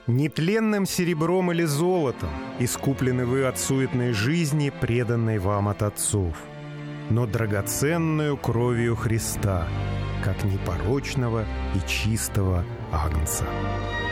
Нетленным серебром или золотом искуплены вы от суетной жизни, преданной вам от отцов, но драгоценную кровью Христа, как непорочного и чистого агнца.